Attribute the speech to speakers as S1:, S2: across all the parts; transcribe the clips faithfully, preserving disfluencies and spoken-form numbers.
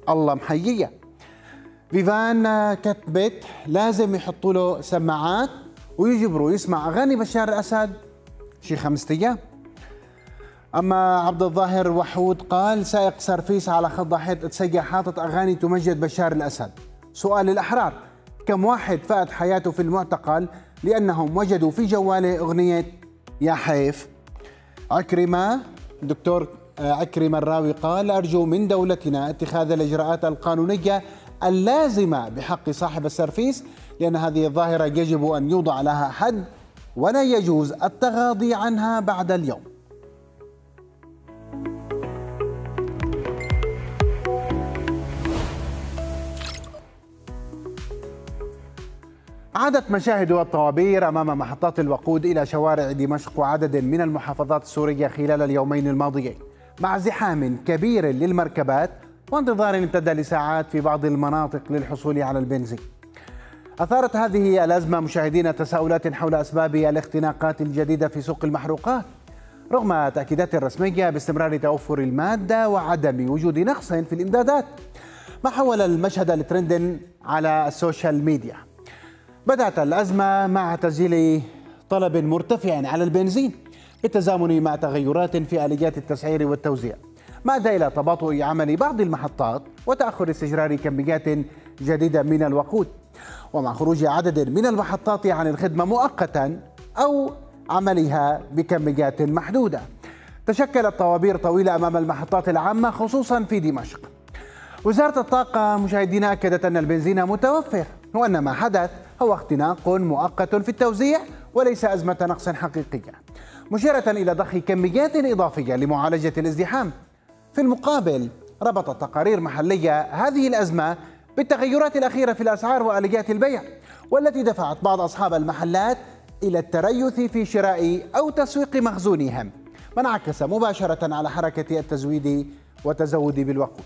S1: الله محيية. فيفان كتبت لازم يحطوا له سماعات ويجبروا يسمع أغاني بشار الأسد شي خمسة أيام. أما عبد الظاهر وحود قال سائق سرفيس على خط ضاحية تسيا حاطط أغاني تمجد بشار الأسد. سؤال الأحرار: كم واحد فات حياته في المعتقل لأنهم وجدوا في جواله أغنية يا حيف؟ عكرمة دكتور عكرمة الراوي قال أرجو من دولتنا اتخاذ الإجراءات القانونية اللازمة بحق صاحب السرفيس، لأن هذه الظاهرة يجب أن يوضع لها حد ولا يجوز التغاضي عنها بعد اليوم. عادت مشاهد الطوابير أمام محطات الوقود إلى شوارع دمشق وعدد من المحافظات السورية خلال اليومين الماضيين، مع زحام كبير للمركبات وانتظار امتد لساعات في بعض المناطق للحصول على البنزين. أثارت هذه الأزمة مشاهدينا تساؤلات حول أسباب الاختناقات الجديدة في سوق المحروقات، رغم تأكيدات رسمية باستمرار توفر المادة وعدم وجود نقص في الإمدادات، ما حول المشهد لترند على السوشيال ميديا. بدأت الأزمة مع تسجيل طلب مرتفع على البنزين بالتزامن مع تغيرات في آليات التسعير والتوزيع، ما أدى إلى تباطؤ عمل بعض المحطات وتأخر استجرار كميات جديدة من الوقود، ومع خروج عدد من المحطات عن الخدمة مؤقتا أو عملها بكميات محدودة، تشكلت طوابير طويلة أمام المحطات العامة خصوصا في دمشق. وزارة الطاقة مشاهدينا أكدت أن البنزين متوفر، وأن ما حدث هو اختناق مؤقت في التوزيع وليس أزمة نقص حقيقية، مشيرة إلى ضخ كميات إضافية لمعالجة الازدحام. في المقابل ربطت تقارير محلية هذه الأزمة بالتغيرات الأخيرة في الأسعار وآليات البيع، والتي دفعت بعض أصحاب المحلات إلى التريث في شراء أو تسويق مخزونهم، ما انعكس مباشرة على حركة التزويد والتزود بالوقود.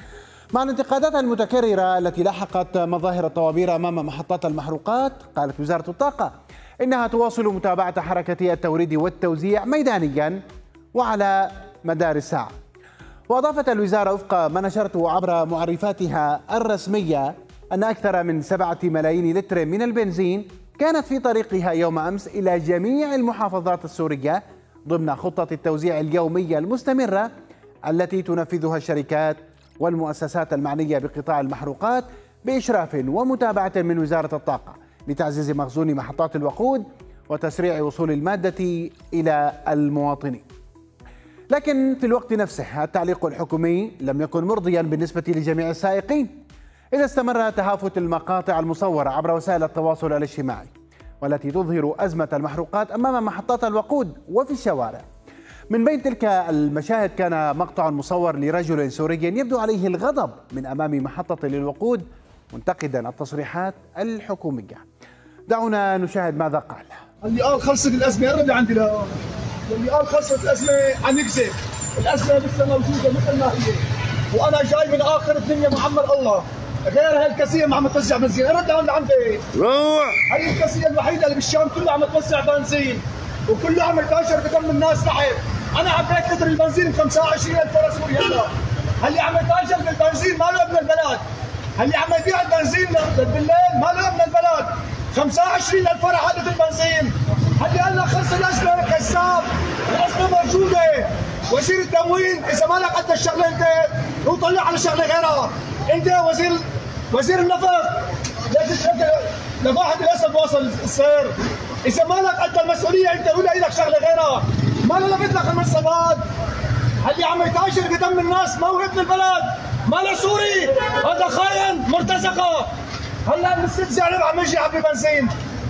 S1: مع الانتقادات المتكررة التي لاحقت مظاهر الطوابير أمام محطات المحروقات، قالت وزارة الطاقة إنها تواصل متابعة حركة التوريد والتوزيع ميدانيا وعلى مدار الساعة. وأضافت الوزارة وفق ما نشرته عبر معرفاتها الرسمية أن أكثر من سبعة ملايين لتر من البنزين كانت في طريقها يوم أمس إلى جميع المحافظات السورية ضمن خطة التوزيع اليومية المستمرة التي تنفذها الشركات والمؤسسات المعنية بقطاع المحروقات بإشراف ومتابعة من وزارة الطاقة لتعزيز مخزون محطات الوقود وتسريع وصول المادة إلى المواطنين. لكن في الوقت نفسه التعليق الحكومي لم يكن مرضيا بالنسبة لجميع السائقين، إذا استمر تهافت المقاطع المصورة عبر وسائل التواصل الاجتماعي والتي تظهر أزمة المحروقات أمام محطات الوقود وفي الشوارع. من بين تلك المشاهد كان مقطع مصور لرجل سوري يبدو عليه الغضب من أمام محطة للوقود منتقدا التصريحات الحكومية. دعونا نشاهد ماذا قال.
S2: اللي قال خلصت الأزمة قرب لعندي لا اللي قال خلصت الأزمة عم يكذب، الأزمة لسه موجودة مثل ما هي، وأنا جاي من آخر الدنيا معمر الله، غير هالكاسية ما عم توزع بنزين، قرب لهون لعندي. روح. هي الكاسية الوحيدة اللي بالشام كله عم توزع بنزين، وكله عم يتاجر بدم الناس تحت. أنا عبيت لتر البنزين ب خمسة وعشرين ألف ورا سوري هلا. هاللي عم يتاجر بالبنزين ما له ابن البلد. هاللي عم يبيع البنزين بالليل ما له ابن البلد. خمسة وعشرين ألف ورا حدة البنزين. هاللي قال لك خلص الأزمة كذاب، الأزمة موجودة. وزير التموين إذا مالك قد الشغلة أنت روح طلع على شغلة غيرها. أنت وزير وزير النفط ليش لواحد الأسد واصل السير. إذا مالك قد المسؤولية أنت روح لك شغلة غيرها. ما له لفت لك المنصبات. اللي عم يتاجر بدم الناس ما هو ابن البلد، ما له سوري، هذا خاين مرتزقه. هلا من ست ساعات عم يجي يعبي بنزين.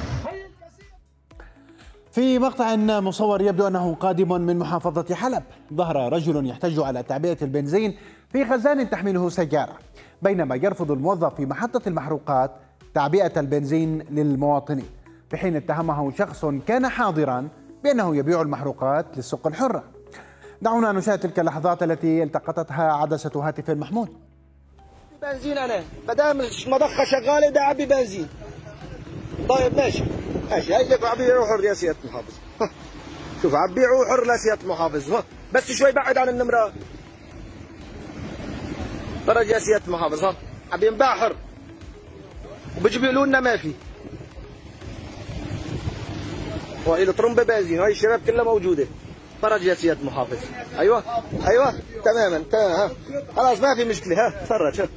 S1: في مقطع مصور يبدو انه قادم من محافظة حلب، ظهر رجل يحتج على تعبئة البنزين في خزان تحمله سيارة، بينما يرفض الموظف في محطة المحروقات تعبئة البنزين للمواطنين، في حين اتهمه شخص كان حاضرا بأنه يبيع المحروقات للسوق الحرة. دعونا نشاهد تلك اللحظات التي التقطتها عدسة هاتف محمود.
S3: بنزين أنا مدام المضخة شغالة بدي أعبي بنزين. طيب ماشي ماشي هي لك عبي حر يا سيادة المحافظ. شوف عبيعوا حر لسيادة المحافظ بس شوي بعد عن النمرة. فرج يا سياده المحافظ، ها عم ينباع حر وبيجيبوا لنا ما في. وهي الطرمبه بنزين وهي الشراب كلها موجوده. فرج يا سياده المحافظ. ايوه ايوه تماما تمام، ها خلاص ما في مشكله، ها تفرج. ها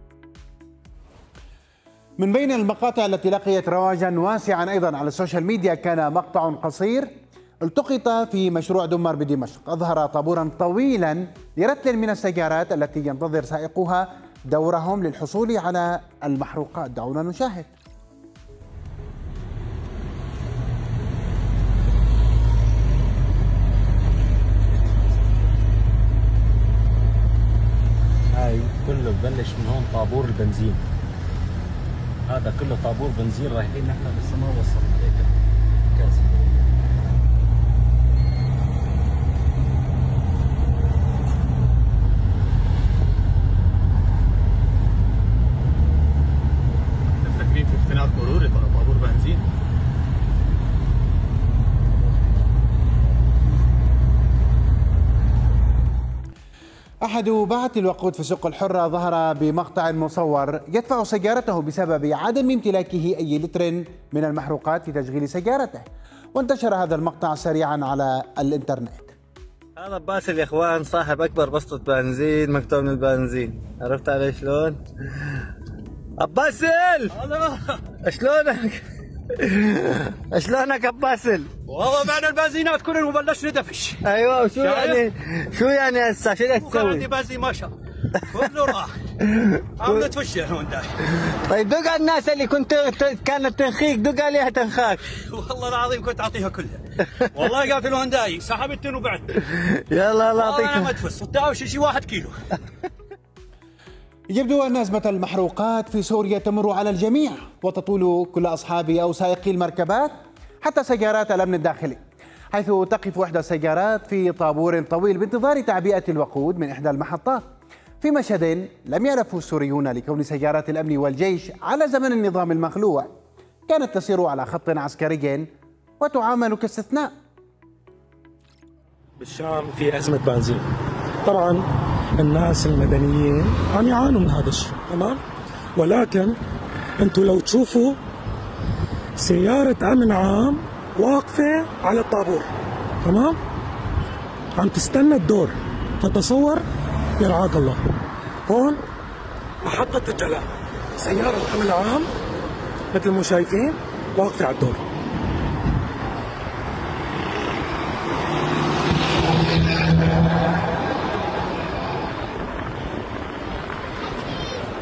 S1: من بين المقاطع التي لقيت رواجا واسعا ايضا على السوشيال ميديا كان مقطع قصير التقط في مشروع دمر بدمشق، اظهر طابورا طويلا لرتل من السيارات التي ينتظر سائقوها دورهم للحصول على المحروقات. دعونا نشاهد.
S4: هاي كله ببلش من هون طابور البنزين، هذا كله طابور بنزين رايحين نحن لسه ما وصلنا هيك كذا.
S5: فاكرين في اختناق مروري ترى طابور بنزين.
S1: أحد باعة الوقود في سوق الحرة ظهر بمقطع مصور يدفع سيارته بسبب عدم امتلاكه أي لتر من المحروقات في تشغيل سيارته، وانتشر هذا المقطع سريعا على الإنترنت.
S4: هذا باسل يا اخوان صاحب اكبر بسطة بنزين مقطوع من البنزين، عرفت علي شلون؟ باسل شلونك؟ شلونك يا باسل؟
S5: والله معنا البنزينات كلنا وبلشنا ندفش.
S4: ايوه وشو يعني شو يعني هسه شو بدك
S5: وكان عندي
S4: تسوي؟
S5: بنزين ما شاء كله راح. عم نتفشى هون داي.
S4: طيب دق على الناس اللي كنت كانت تنخيك، دق عليها تنخاك.
S5: والله العظيم كنت اعطيها كلها. والله قالت الهونداي سحبتن وبعت.
S4: يلا الله
S5: والله انا
S4: يعطيك.
S5: متفس والداوش شي واحد كيلو.
S1: يبدو أن أزمة المحروقات في سوريا تمر على الجميع وتطول كل أصحاب أو سائقي المركبات حتى سيارات الأمن الداخلي، حيث تقف إحدى السيارات في طابور طويل بانتظار تعبئة الوقود من إحدى المحطات في مشهد لم يعرفه السوريون لكون سيارات الأمن والجيش على زمن النظام المخلوع كانت تسير على خط عسكري وتعامل كاستثناء.
S6: بالشام في أزمة بنزين، طبعا الناس المدنيين عم يعانوا من هذا الشيء، تمام؟ ولكن انتم لو تشوفوا سيارة أمن عام واقفة على الطابور، تمام؟ عم تستنى الدور، فتصور يرعاك الله هون محطة الجلاء سيارة أمن عام مثل ما شايفين واقفة على الدور.